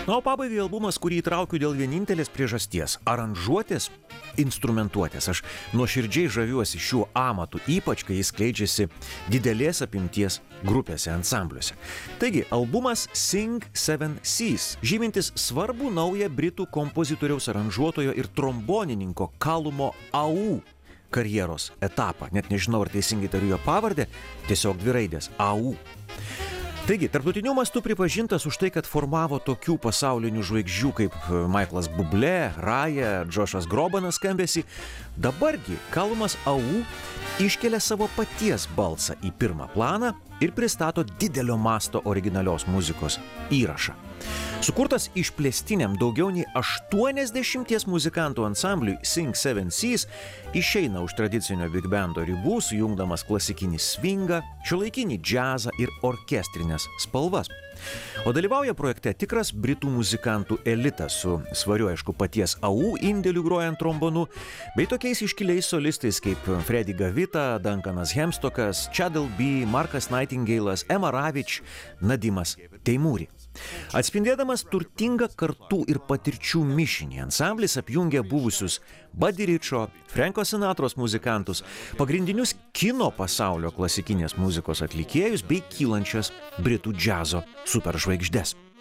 Na, o pabaigai albumas, kurį įtraukiu dėl vienintelės priežasties – aranžuotės, instrumentuotės. Aš nuoširdžiai žaviuosi šiuo amatu, ypač kai jis skleidžiasi didelės apimties grupėse, ansambliuose. Taigi, albumas Sing Seven Seas, žymintis svarbų naują britų kompozitoriaus, aranžuotojo ir trombonininko Calumo Au karjeros etapą. Net nežinau, ar teisingai tariu jo pavardę, tiesiog dvi raidės – Au. Taigi, tarptautiniu mastu pripažintas už tai, kad formavo tokių pasaulinių žvaigždžių kaip Michaelas Bublé, Raya, Joshas Grobanas skambesį, dabargi Calumas Au iškelia savo paties balsą į pirmą planą ir pristato didelio masto originalios muzikos įrašą. Sukurtas išplėstiniam daugiau nei 80 muzikantų ansambliui Sing Seven Seas išeina už tradicinio big bando ribų, sujungdamas klasikinį swingą, šiuolaikinį džiazą ir orkestrinės spalvas. O dalyvauja projekte tikras britų muzikantų elitas su svariu, aišku, paties Au indėliu grojant trombonu, bei tokiais iškiliais solistais kaip Freddie Gavita, Duncanas Hemstockas, Chadel B, Markas Nightingale'as, Emma Ravič, Nadimas Teimuri. Atspindėdamas turtingą kartų ir patirčių mišinį, ansamblis apjungia buvusius Buddy Richo, Franko Sinatros muzikantus, pagrindinius kino pasaulio klasikinės muzikos atlikėjus bei kylančias britų džiazo superžvaigždes.